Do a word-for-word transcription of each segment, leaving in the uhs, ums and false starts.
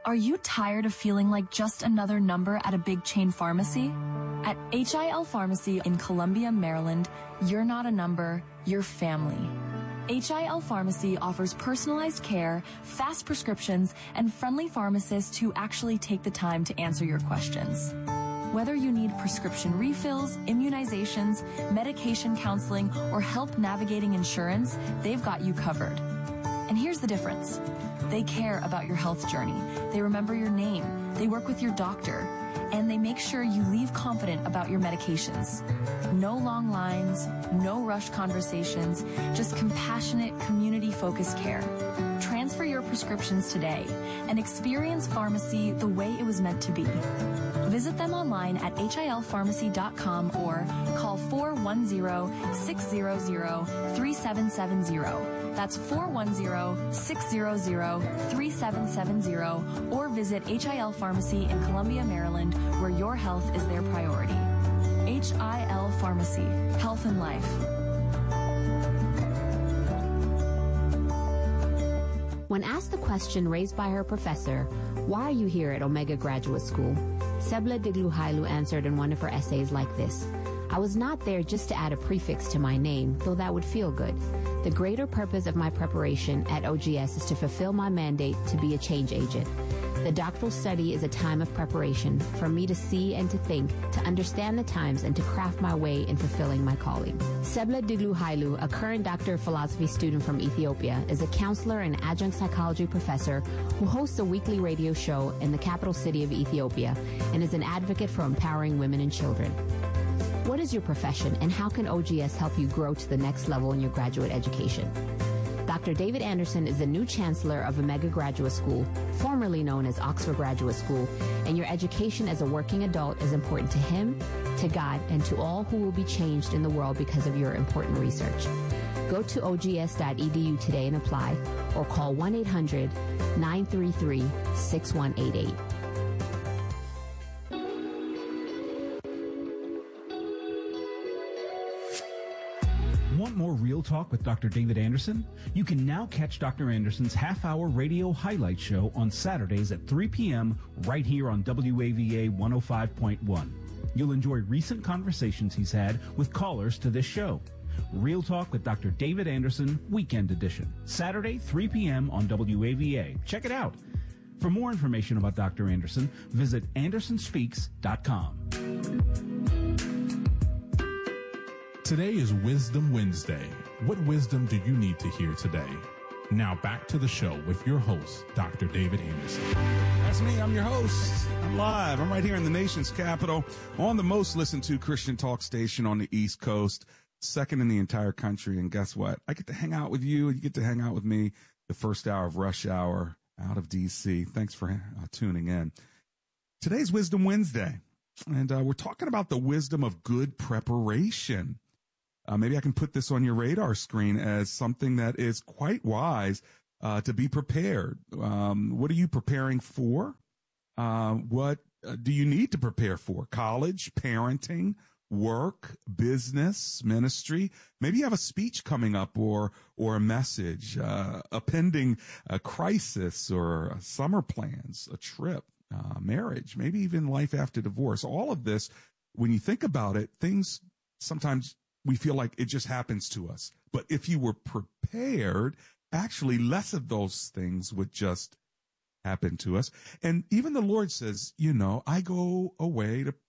Are you tired of feeling like just another number at a big chain pharmacy? At H I L Pharmacy in Columbia, Maryland, you're not a number, you're family. H I L Pharmacy offers personalized care, fast prescriptions, and friendly pharmacists who actually take the time to answer your questions. Whether you need prescription refills, immunizations, medication counseling, or help navigating insurance, they've got you covered. And here's the difference. They care about your health journey. They remember your name. They work with your doctor. And they make sure you leave confident about your medications. No long lines, no rushed conversations, just compassionate, community-focused care. Transfer your prescriptions today and experience pharmacy the way it was meant to be. Visit them online at H I L pharmacy dot com or call four one zero, six zero zero, three seven seven zero. That's four one zero, six zero zero, three seven seven zero, or visit H I L Pharmacy in Columbia, Maryland, where your health is their priority. H I L Pharmacy, Health and Life. When asked the question raised by her professor, why are you here at Omega Graduate School? Sebla Digluhailu answered in one of her essays like this: I was not there just to add a prefix to my name, though that would feel good. The greater purpose of my preparation at O G S is to fulfill my mandate to be a change agent. The doctoral study is a time of preparation for me to see and to think, to understand the times, and to craft my way in fulfilling my calling. Sebla Digluhailu, a current Doctor of Philosophy student from Ethiopia, is a counselor and adjunct psychology professor who hosts a weekly radio show in the capital city of Ethiopia and is an advocate for empowering women and children. What is your profession, and how can O G S help you grow to the next level in your graduate education? Doctor David Anderson is the new chancellor of Omega Graduate School, formerly known as Oxford Graduate School, and your education as a working adult is important to him, to God, and to all who will be changed in the world because of your important research. Go to O G S dot E D U today and apply, or call one eight hundred, nine three three, six one eight eight. Want more Real Talk with Doctor David Anderson? You can now catch Doctor Anderson's half-hour radio highlight show on Saturdays at three p.m. right here on W A V A one oh five point one. You'll enjoy recent conversations he's had with callers to this show. Real Talk with Doctor David Anderson, Weekend Edition, Saturday, three p.m. on W A V A. Check it out. For more information about Doctor Anderson, visit anderson speaks dot com. Today is Wisdom Wednesday. What wisdom do you need to hear today? Now back to the show with your host, Doctor David Anderson. That's me. I'm your host. I'm live. I'm right here in the nation's capital on the most listened to Christian talk station on the East Coast, second in the entire country. And guess what? I get to hang out with you. You get to hang out with me the first hour of rush hour out of D C. Thanks for uh, tuning in. Today's Wisdom Wednesday, and uh, we're talking about the wisdom of good preparation. Uh, maybe I can put this on your radar screen as something that is quite wise uh, to be prepared. Um, what are you preparing for? Uh, what uh, do you need to prepare for? College, parenting, work, business, ministry. Maybe you have a speech coming up or or a message, uh, a pending a crisis or a summer plans, a trip, uh, marriage, maybe even life after divorce. All of this, when you think about it, things sometimes we feel like it just happens to us. But if you were prepared, actually less of those things would just happen to us. And even the Lord says, you know, I go away to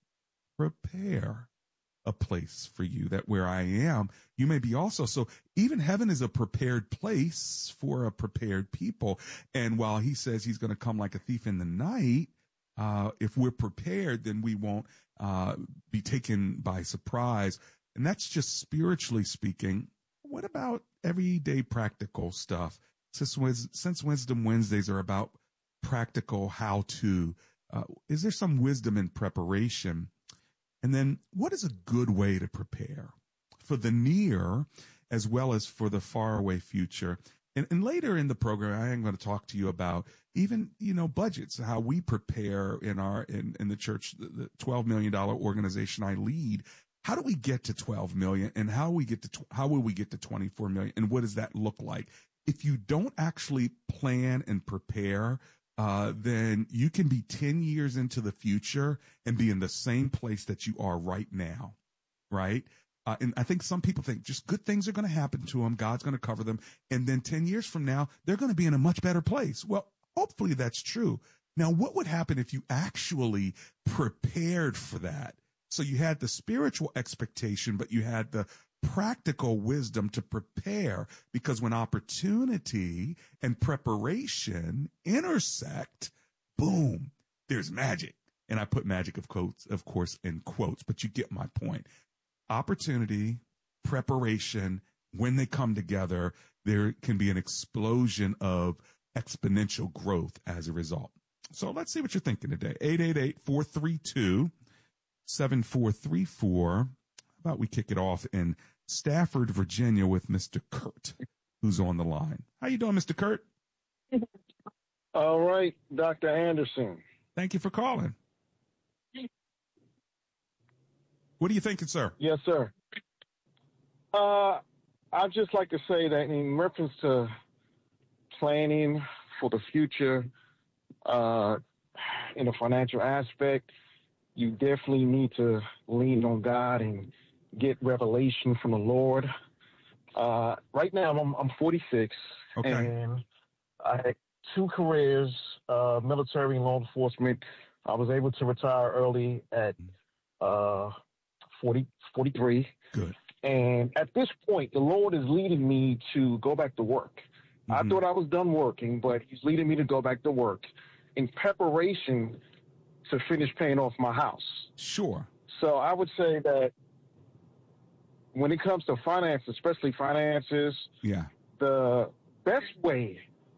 prepare a place for you, that where I am, you may be also. So even heaven is a prepared place for a prepared people. And while he says he's going to come like a thief in the night, uh, if we're prepared, then we won't uh, be taken by surprise. And that's just spiritually speaking. What about everyday practical stuff? Since, since Wisdom Wednesdays are about practical how-to, uh, is there some wisdom in preparation? And then what is a good way to prepare for the near as well as for the faraway future? And, and later in the program, I am going to talk to you about even, you know, budgets, how we prepare in our, in, in the church, the, the twelve million dollars organization I lead. How do we get to twelve million and how we get to, how will we get to twenty-four million and what does that look like? If you don't actually plan and prepare, uh, then you can be ten years into the future and be in the same place that you are right now, right? Uh, and I think some people think just good things are going to happen to them. God's going to cover them. And then ten years from now, they're going to be in a much better place. Well, hopefully that's true. Now, what would happen if you actually prepared for that? So you had the spiritual expectation, but you had the practical wisdom to prepare, because when opportunity and preparation intersect, boom, there's magic. And I put magic of quotes, of course, in quotes, but you get my point. Opportunity, preparation, when they come together, there can be an explosion of exponential growth as a result. So let's see what you're thinking today. eight eight eight, four three two, seven four three four. How about we kick it off in Stafford, Virginia with Mister Kurt, who's on the line. How you doing, Mister Kurt? All right, Doctor Anderson. Thank you for calling. What are you thinking, sir? Yes, sir. Uh, I'd just like to say that in reference to planning for the future, uh, in a financial aspect, you definitely need to lean on God and get revelation from the Lord. Uh, right now, I'm, I'm forty-six, okay. and I had two careers, uh, military and law enforcement. I was able to retire early at uh, forty, forty-three. Good. And at this point, the Lord is leading me to go back to work. Mm-hmm. I thought I was done working, but he's leading me to go back to work in preparation to finish paying off my house. Sure. So I would say that when it comes to finance, especially finances, yeah, the best way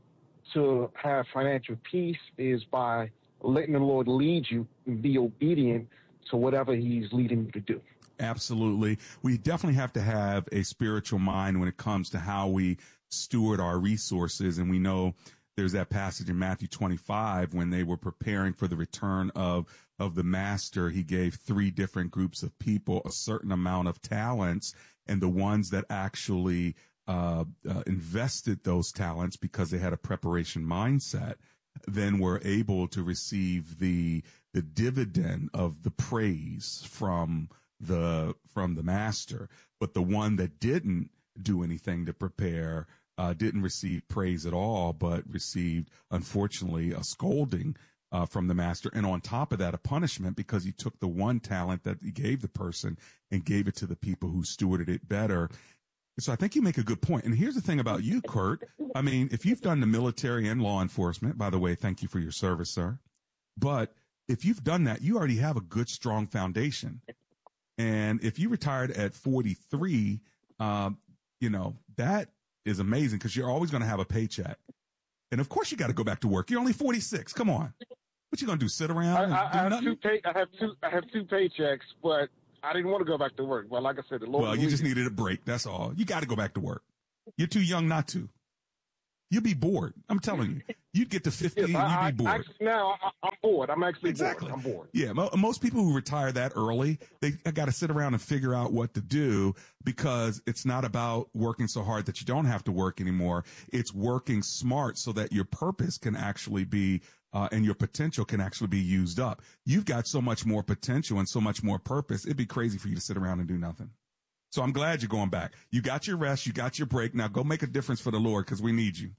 to have financial peace is by letting the Lord lead you and be obedient to whatever he's leading you to do. Absolutely. We definitely have to have a spiritual mind when it comes to how we steward our resources. And we know there's that passage in Matthew twenty-five when they were preparing for the return of, of the master. He gave three different groups of people a certain amount of talents, and the ones that actually uh, uh, invested those talents because they had a preparation mindset then were able to receive the the dividend of the praise from the from the master. But the one that didn't do anything to prepare uh, didn't receive praise at all, but received, unfortunately, a scolding uh, from the master. And on top of that, a punishment, because he took the one talent that he gave the person and gave it to the people who stewarded it better. So I think you make a good point. And here's the thing about you, Kurt. I mean, if you've done the military and law enforcement, by the way, thank you for your service, sir. But if you've done that, you already have a good, strong foundation. And if you retired at forty-three, um, you know, that is amazing, because you're always going to have a paycheck. And of course you got to go back to work. You're only forty-six. Come on. What you going to do? Sit around? I, and I, do I, have nothing? two pay, I have two. I have two paychecks, but I didn't want to go back to work. Well, like I said, the Lord. Well, you just needed a break. That's all. You got to go back to work. You're too young not to. You'll be bored. I'm telling you. You'd get to fifty Yes, and I, you'd be bored. Actually, now I, I'm bored. I'm actually Exactly. bored. I'm bored. Yeah, mo- most people who retire that early, they got to sit around and figure out what to do, because it's not about working so hard that you don't have to work anymore. It's working smart so that your purpose can actually be uh, and your potential can actually be used up. You've got so much more potential and so much more purpose. It'd be crazy for you to sit around and do nothing. So I'm glad you're going back. You got your rest. You got your break. Now go make a difference for the Lord, because we need you.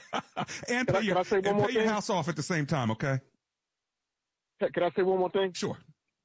and pay, I, your, and pay your house off at the same time, okay? Can I say one more thing? Sure.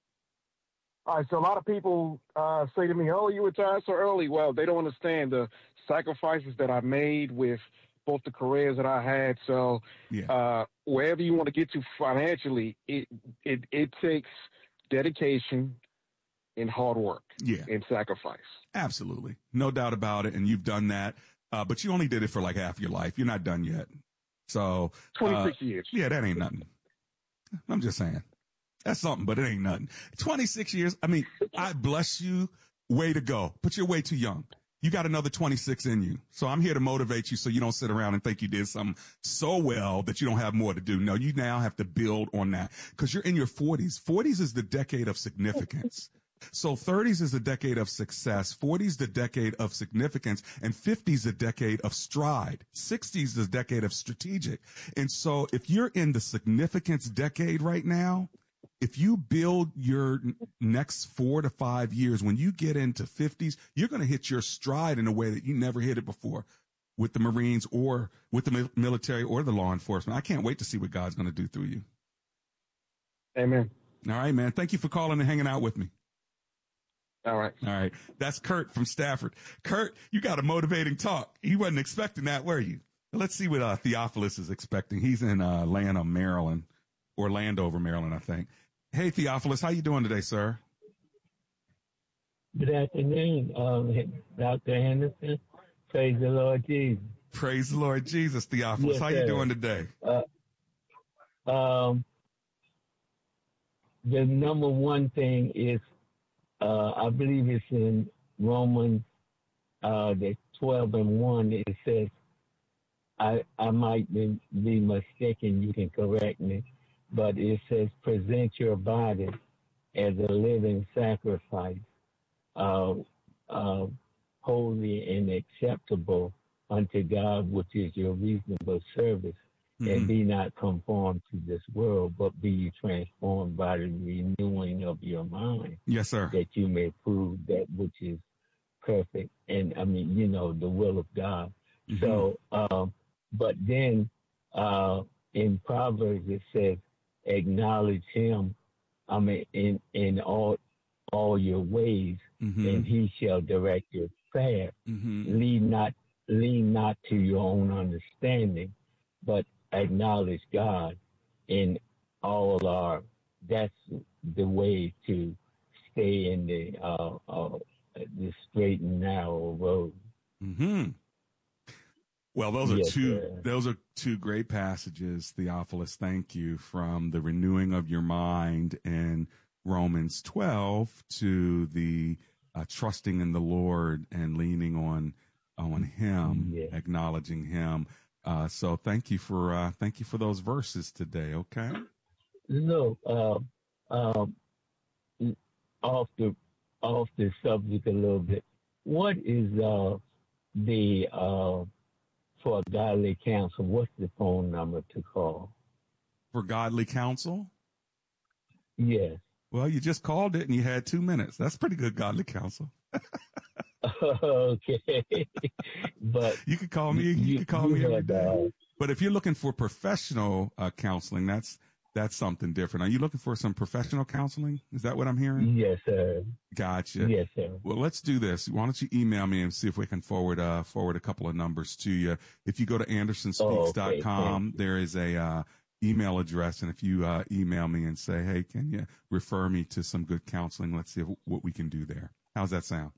All right, so a lot of people uh, say to me, oh, you retired so early. Well, they don't understand the sacrifices that I made with both the careers that I had. So yeah. uh, wherever you want to get to financially, it, it, it takes dedication and hard work yeah. and sacrifice. Absolutely. No doubt about it. And you've done that. Uh, but you only did it for like half your life. You're not done yet. So twenty-six uh, years. Yeah, that ain't nothing. I'm just saying. That's something, but it ain't nothing. twenty-six years. I mean, I bless you. Way to go. But you're way too young. You got another twenty-six in you. So I'm here to motivate you so you don't sit around and think you did something so well that you don't have more to do. No, you now have to build on that, because you're in your forties. forties is the decade of significance. So thirties is the decade of success, forties the decade of significance, and fifties the decade of stride. sixties the decade of strategic. And so if you're in the significance decade right now, if you build your next four to five years, when you get into fifties, you're going to hit your stride in a way that you never hit it before with the Marines or with the military or the law enforcement. I can't wait to see what God's going to do through you. Amen. All right, man. Thank you for calling and hanging out with me. All right. All right. That's Kurt from Stafford. Kurt, you got a motivating talk. You wasn't expecting that, were you? Let's see what uh, Theophilus is expecting. He's in uh, Atlanta, Maryland, or Landover, Maryland, I think. Hey, Theophilus, how you doing today, sir? Good afternoon, um, Doctor Henderson. Praise the Lord Jesus. Praise the Lord Jesus, Theophilus. Yes, how sir. you doing today? Uh, um, the number one thing is, uh, I believe it's in Romans, uh, the twelve and one. It says, I I might be, be mistaken. You can correct me, but it says, present your body as a living sacrifice, uh, uh, holy and acceptable unto God, which is your reasonable service. Mm-hmm. And be not conformed to this world, but be you transformed by the renewing of your mind. Yes, sir. That you may prove that which is perfect. And I mean, you know, the will of God. Mm-hmm. So, um, but then uh, in Proverbs it says, acknowledge him, I mean, in, in all all your ways, mm-hmm. and he shall direct your path. Mm-hmm. Lean not lean not to your own understanding, but acknowledge God in all our, that's the way to stay in the uh, uh, the straight and narrow road. Mm-hmm. Well, those are yes, two sir. those are two great passages, Theophilus. Thank you, from the renewing of your mind in Romans twelve to the uh, trusting in the Lord and leaning on on Him, yeah. acknowledging Him. Uh, so thank you for uh, thank you for those verses today. Okay. No, uh, um, off the off the subject a little bit. What is uh, the uh, for godly counsel? What's the phone number to call? For godly counsel? Yes. Well, you just called it and you had two minutes. That's pretty good godly counsel. Okay, but you could call me. You, you could call you me every had, day. Uh, but if you're looking for professional uh, counseling, that's that's something different. Are you looking for some professional counseling? Is that what I'm hearing? Yes, sir. Gotcha. Yes, sir. Well, let's do this. Why don't you email me and see if we can forward uh, forward a couple of numbers to you. If you go to anderson speaks dot com, oh, okay. there is a uh, email address, and if you uh, email me and say, "Hey, can you refer me to some good counseling?" Let's see if, what we can do there. How's that sound?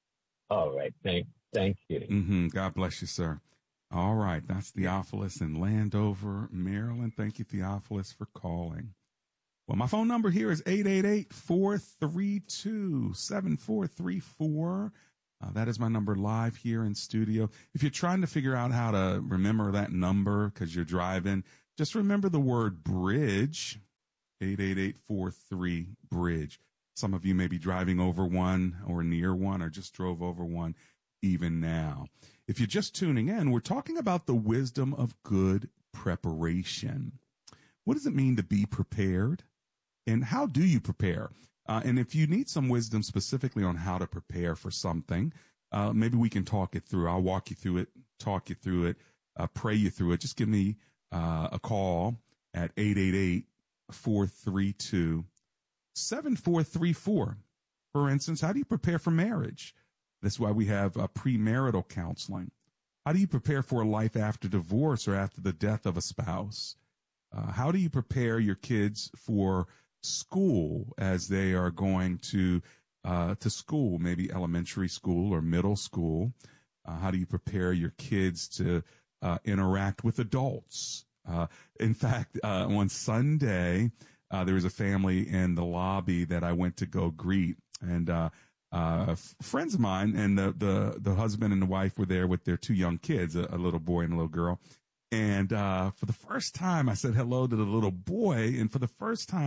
All right. Thank, thank you. Mm-hmm. God bless you, sir. All right. That's Theophilus in Landover, Maryland. Thank you, Theophilus, for calling. Well, my phone number here is eight eight eight, four three two, seven four three four. Uh, that is my number live here in studio. If you're trying to figure out how to remember that number because you're driving, just remember the word bridge, eight eight eight, four three, bridge. Some of you may be driving over one or near one or just drove over one even now. If you're just tuning in, we're talking about the wisdom of good preparation. What does it mean to be prepared? And how do you prepare? Uh, and if you need some wisdom specifically on how to prepare for something, uh, maybe we can talk it through. I'll walk you through it, talk you through it, uh, pray you through it. Just give me uh, a call at eight eight eight, four three two, seven four three four. For instance, how do you prepare for marriage? That's why we have uh, premarital counseling. How do you prepare for a life after divorce or after the death of a spouse? Uh, how do you prepare your kids for school as they are going to uh, to school, maybe elementary school or middle school? Uh, how do you prepare your kids to uh, interact with adults? Uh, in fact, uh, on Sunday, Uh, there was a family in the lobby that I went to go greet, and uh, uh, f- friends of mine, and the, the the husband and the wife were there with their two young kids, a, a little boy and a little girl. And uh, for the first time, I said hello to the little boy, and for the first time,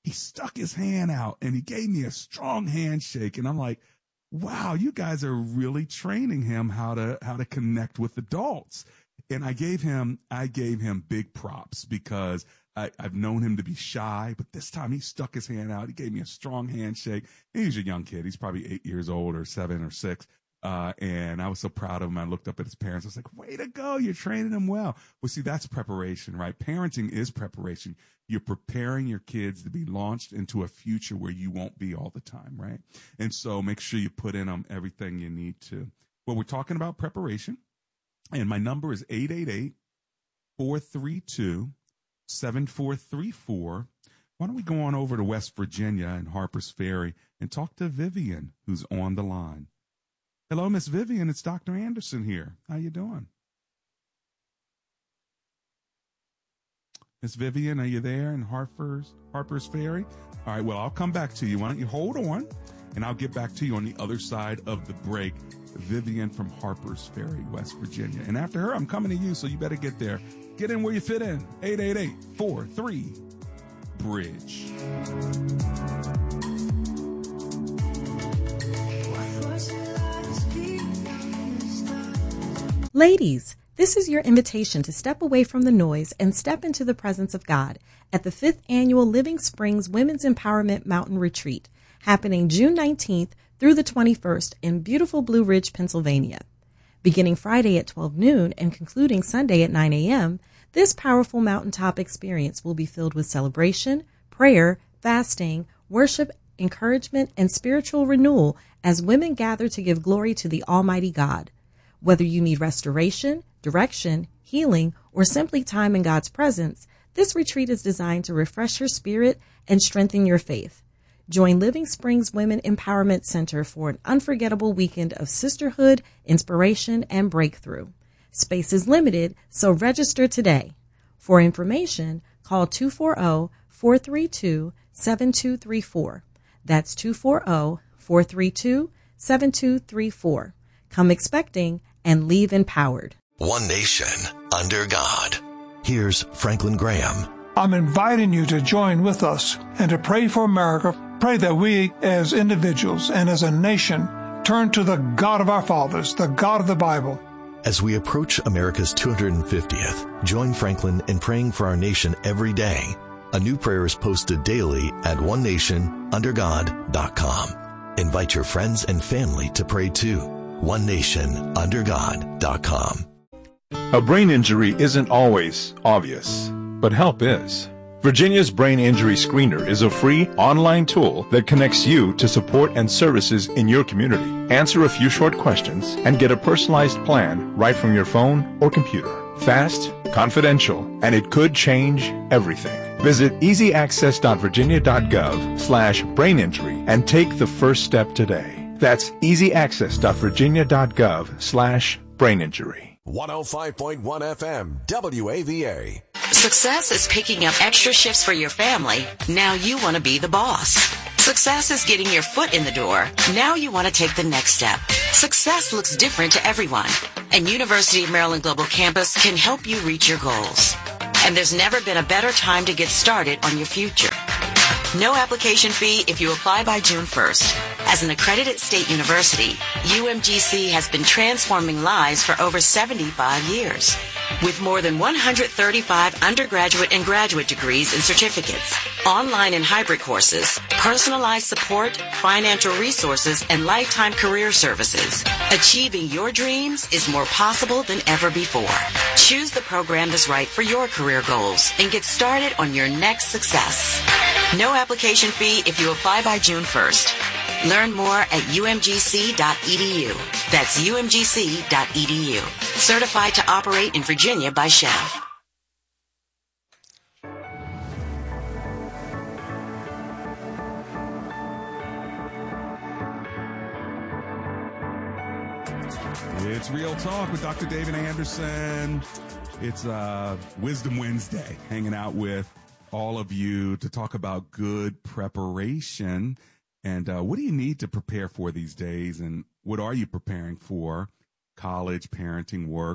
he stuck his hand out and he gave me a strong handshake. And I'm like, wow, you guys are really training him how to, how to connect with adults. And I gave him, I gave him big props because I, I've known him to be shy, but this time he stuck his hand out. He gave me a strong handshake. And he's a young kid. He's probably eight years old or seven or six. Uh, and I was so proud of him. I looked up at his parents. I was like, way to go. You're training him well. Well, see, that's preparation, right? Parenting is preparation. You're preparing your kids to be launched into a future where you won't be all the time, right? And so make sure you put in them everything you need to. Well, we're talking about preparation. And my number is eight eight eight, four three two, seven four three four. Why don't we go on over to West Virginia and Harper's Ferry and talk to Vivian, who's on the line. Hello, Miss Vivian. It's Doctor Anderson here. How you doing? Miss Vivian, are you there in Harper's, Harper's Ferry? All right, well, I'll come back to you. Why don't you hold on, and I'll get back to you on the other side of the break. Vivian from Harper's Ferry, West Virginia. And after her, I'm coming to you, so you better get there. Get in where you fit in. eight eight eight, four three, bridge. Ladies, this is your invitation to step away from the noise and step into the presence of God at the fifth Annual Living Springs Women's Empowerment Mountain Retreat, happening June nineteenth through the twenty-first in beautiful Blue Ridge, Pennsylvania. Beginning Friday at twelve noon and concluding Sunday at nine a.m., this powerful mountaintop experience will be filled with celebration, prayer, fasting, worship, encouragement, and spiritual renewal as women gather to give glory to the Almighty God. Whether you need restoration, direction, healing, or simply time in God's presence, this retreat is designed to refresh your spirit and strengthen your faith. Join Living Springs Women Empowerment Center for an unforgettable weekend of sisterhood, inspiration, and breakthrough. Space is limited, so register today. For information, call two four zero, four three two, seven two three four. That's two four zero, four three two, seven two three four. Come expecting and leave empowered. One nation under God. Here's Franklin Graham. I'm inviting you to join with us and to pray for America. Pray that we as individuals and as a nation turn to the God of our fathers, the God of the Bible. As we approach America's two hundred fiftieth, join Franklin in praying for our nation every day. A new prayer is posted daily at one nation under god dot com. Invite your friends and family to pray too. one nation under god dot com. A brain injury isn't always obvious, but help is. Virginia's Brain Injury Screener is a free online tool that connects you to support and services in your community. Answer a few short questions and get a personalized plan right from your phone or computer. Fast, confidential, and it could change everything. Visit easy access dot virginia dot gov slash brain injury and take the first step today. That's easy access dot virginia dot gov slash brain injury. one oh five point one F M, W A V A. Success is picking up extra shifts for your family. Now you want to be the boss. Success is getting your foot in the door. Now you want to take the next step. Success looks different to everyone, and University of Maryland Global Campus can help you reach your goals. And there's never been a better time to get started on your future. No application fee if you apply by June first. As an accredited state university, U M G C has been transforming lives for over seventy-five years. With more than one hundred thirty-five undergraduate and graduate degrees and certificates, online and hybrid courses, personalized support, financial resources, and lifetime career services, achieving your dreams is more possible than ever before. Choose the program that's right for your career goals and get started on your next success. No application fee if you apply by June first. Learn more at U M G C dot E D U. That's U M G C dot E D U. Certified to operate in Virginia by S H E F. It's Real Talk with Doctor David Anderson. It's uh, Wisdom Wednesday, hanging out with all of you to talk about good preparation. And uh, what do you need to prepare for these days? And what are you preparing for? College, parenting, work.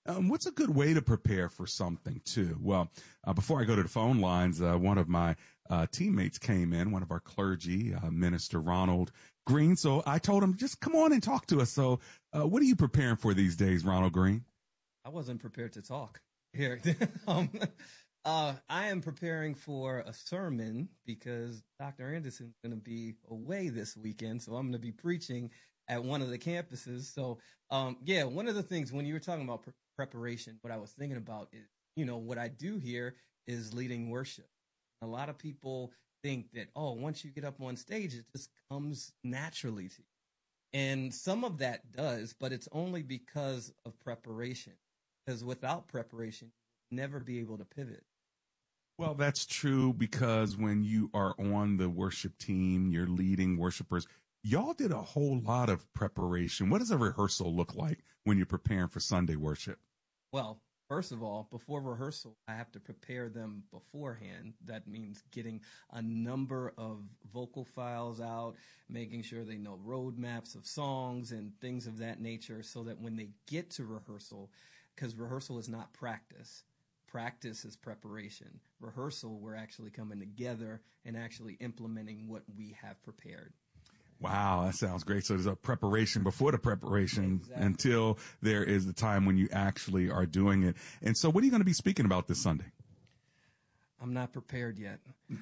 Um, what's a good way to prepare for something too? Well, uh, before I go to the phone lines, uh, one of my uh, teammates came in, one of our clergy, uh, Minister Ronald Green. So I told him, just come on and talk to us. So uh, what are you preparing for these days, Ronald Green? I wasn't prepared to talk here. um, uh, I am preparing for a sermon because Doctor Anderson's going to be away this weekend. So I'm going to be preaching at one of the campuses. So, um, yeah, one of the things when you were talking about pre- preparation, what I was thinking about is, you know, what I do here is leading worship. A lot of people think that, oh, once you get up on stage, it just comes naturally to you. And some of that does, but it's only because of preparation. Because without preparation, you'll never be able to pivot. Well, that's true because when you are on the worship team, you're leading worshipers. Y'all did a whole lot of preparation. What does a rehearsal look like when you're preparing for Sunday worship? Well, first of all, before rehearsal, I have to prepare them beforehand. That means getting a number of vocal files out, making sure they know roadmaps of songs and things of that nature so that when they get to rehearsal, because rehearsal is not practice. Practice is preparation. Rehearsal, we're actually coming together and actually implementing what we have prepared. Wow, that sounds great. So there's a preparation before the preparation exactly. until there is the time when you actually are doing it. And so what are you going to be speaking about this Sunday? I'm not prepared yet.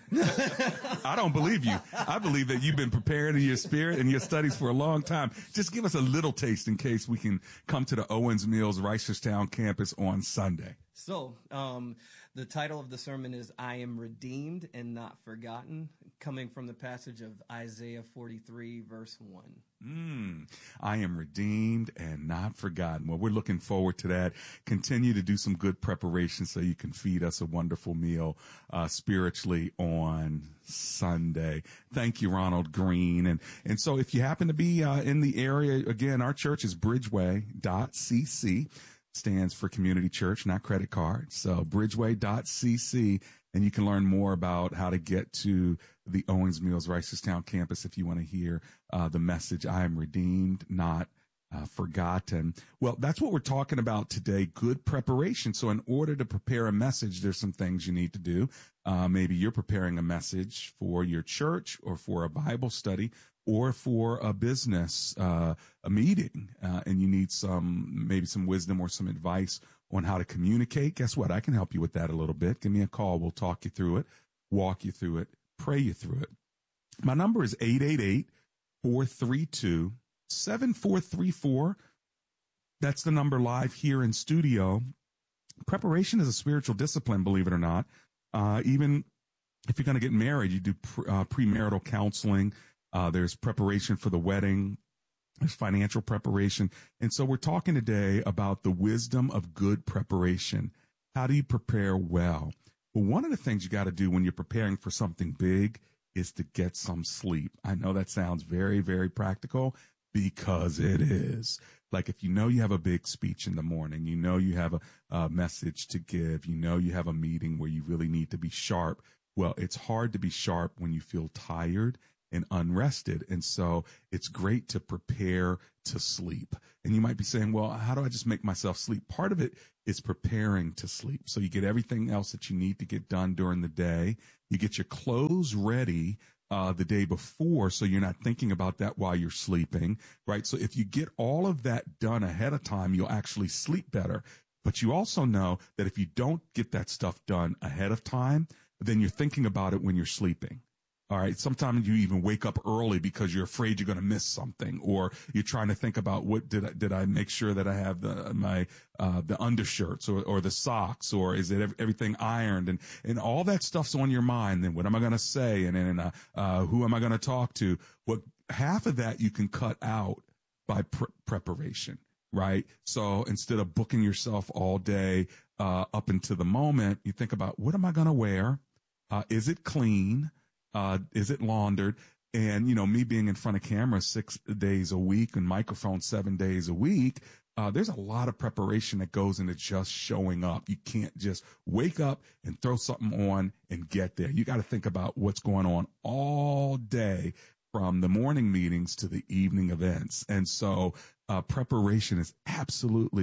I don't believe you. I believe that you've been prepared in your spirit and your studies for a long time. Just give us a little taste in case we can come to the Owens Mills Reisterstown campus on Sunday. So, um, the title of the sermon is I Am Redeemed and Not Forgotten, coming from the passage of Isaiah forty-three, verse one. Mm, I am redeemed and not forgotten. Well, we're looking forward to that. Continue to do some good preparation so you can feed us a wonderful meal uh, spiritually on Sunday. Thank you, Ronald Green. And and so if you happen to be uh, in the area, again, our church is bridgeway dot c c. Stands for community church, not credit card. So bridgeway dot c c, and you can learn more about how to get to the Owens Mills Reisterstown campus if you want to hear uh, the message, I am redeemed, not uh, forgotten. Well, that's what we're talking about today, good preparation. So in order to prepare a message, there's some things you need to do. Uh, maybe you're preparing a message for your church or for a Bible study or for a business, uh, a meeting, uh, and you need some, maybe some wisdom or some advice on how to communicate. Guess what? I can help you with that a little bit. Give me a call. We'll talk you through it, walk you through it, pray you through it. My number is eight eight eight, four three two, seven four three four. That's the number live here in studio. Preparation is a spiritual discipline, believe it or not. Uh, even if you're going to get married, you do pre- uh, premarital counseling. Uh, there's preparation for the wedding. There's financial preparation. And so we're talking today about the wisdom of good preparation. How do you prepare well? Well, one of the things you got to do when you're preparing for something big is to get some sleep. I know that sounds very, very practical because it is. Like if you know you have a big speech in the morning, you know you have a, a message to give, you know you have a meeting where you really need to be sharp. Well, it's hard to be sharp when you feel tired and unrested. And so it's great to prepare to sleep. And you might be saying, well, how do I just make myself sleep? Part of it is preparing to sleep. So you get everything else that you need to get done during the day. You get your clothes ready uh, the day before, so you're not thinking about that while you're sleeping, right? So if you get all of that done ahead of time, you'll actually sleep better. But you also know that if you don't get that stuff done ahead of time, then you're thinking about it when you're sleeping. All right. Sometimes you even wake up early because you're afraid you're going to miss something, or you're trying to think about what did I, did I make sure that I have the, my, uh, the undershirts or, or the socks, or is it everything ironed, and, and all that stuff's on your mind. Then what am I going to say? And then, uh, uh, who am I going to talk to? What half of that you can cut out by pre- preparation, right? So instead of booking yourself all day, uh, up into the moment, you think about what am I going to wear? Uh, is it clean? Uh, is it laundered? And, you know, me being in front of camera six days a week and microphone seven days a week, uh, there's a lot of preparation that goes into just showing up. You can't just wake up and throw something on and get there. You got to think about what's going on all day, from the morning meetings to the evening events. And so, uh, preparation is absolutely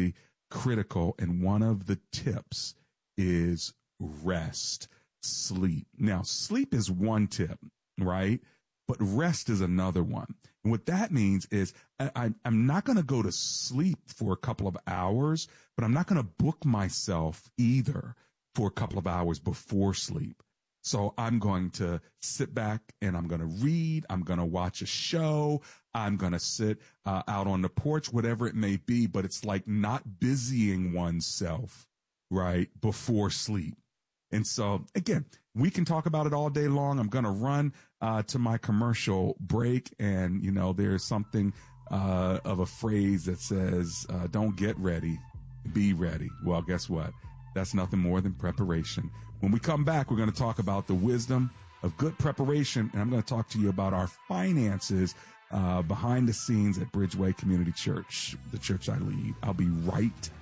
critical. And one of the tips is rest, sleep. Now, sleep is one tip, right? But rest is another one. And what that means is I, I, I'm not going to go to sleep for a couple of hours, but I'm not going to book myself either for a couple of hours before sleep. So I'm going to sit back and I'm going to read. I'm going to watch a show. I'm going to sit uh, out on the porch, whatever it may be. But it's like not busying oneself, right, before sleep. And so, again, we can talk about it all day long. I'm going to run uh, to my commercial break. And, you know, there's something uh, of a phrase that says, uh, don't get ready, be ready. Well, guess what? That's nothing more than preparation. When we come back, we're going to talk about the wisdom of good preparation. And I'm going to talk to you about our finances uh, behind the scenes at Bridgeway Community Church, the church I lead. I'll be right